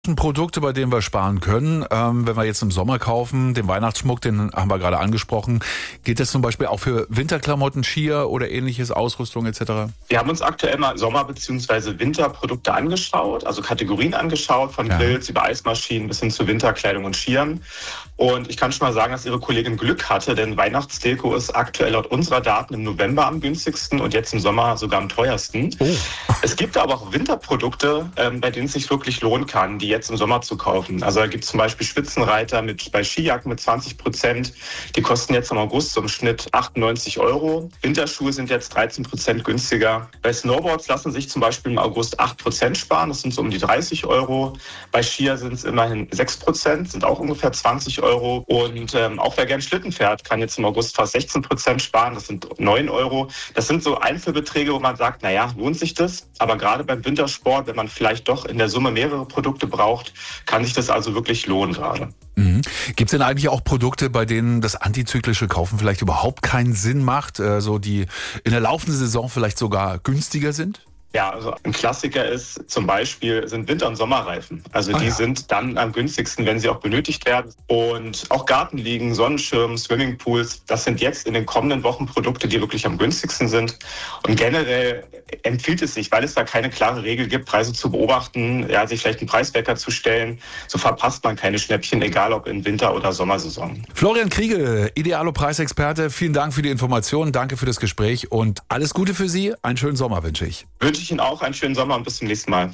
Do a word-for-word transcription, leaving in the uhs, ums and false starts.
Produkte, bei denen wir sparen können, ähm, wenn wir jetzt im Sommer kaufen, den Weihnachtsschmuck, den haben wir gerade angesprochen. Geht das zum Beispiel auch für Winterklamotten, Skier oder ähnliches, Ausrüstung et cetera? Wir haben uns aktuell mal Sommer- bzw. Winterprodukte angeschaut, also Kategorien angeschaut, von Ja. Grills über Eismaschinen bis hin zu Winterkleidung und Skiern. Und ich kann schon mal sagen, dass Ihre Kollegin Glück hatte, denn Weihnachtsdeko ist aktuell laut unserer Daten im November am günstigsten und jetzt im Sommer sogar am teuersten. Oh. Es gibt aber auch Winterprodukte, ähm, bei denen es sich wirklich lohnen kann, die jetzt im Sommer zu kaufen. Also da gibt es zum Beispiel Spitzenreiter mit, bei Skijacken mit zwanzig Prozent. Die kosten jetzt im August so im Schnitt achtundneunzig Euro. Winterschuhe sind jetzt dreizehn Prozent günstiger. Bei Snowboards lassen sich zum Beispiel im August acht Prozent sparen. Das sind so um die dreißig Euro. Bei Skier sind es immerhin sechs Prozent, sind auch ungefähr zwanzig Euro. Und ähm, auch wer gern Schlitten fährt, kann jetzt im August fast sechzehn Prozent sparen. Das sind neun Euro. Das sind so Einzelbeträge, wo man sagt, naja, lohnt sich das? Aber gerade beim Wintersport, wenn man vielleicht doch in der Summe mehrere Produkte braucht, kann sich das also wirklich lohnen gerade. Mhm. Gibt es denn eigentlich auch Produkte, bei denen das antizyklische Kaufen vielleicht überhaupt keinen Sinn macht, äh, so die in der laufenden Saison vielleicht sogar günstiger sind? Ja, also ein Klassiker ist zum Beispiel sind Winter- und Sommerreifen. Also Ah, die ja. sind dann am günstigsten, wenn sie auch benötigt werden. Und auch Gartenliegen, Sonnenschirm, Swimmingpools, das sind jetzt in den kommenden Wochen Produkte, die wirklich am günstigsten sind. Und generell empfiehlt es sich, weil es da keine klare Regel gibt, Preise zu beobachten, ja, sich vielleicht einen Preiswecker zu stellen. So verpasst man keine Schnäppchen, egal ob in Winter- oder Sommersaison. Florian Kriegel, Idealo-Preisexperte, vielen Dank für die Informationen, danke für das Gespräch und alles Gute für Sie. Einen schönen Sommer wünsche ich. Wünsche ich Ihnen auch einen schönen Sommer und bis zum nächsten Mal.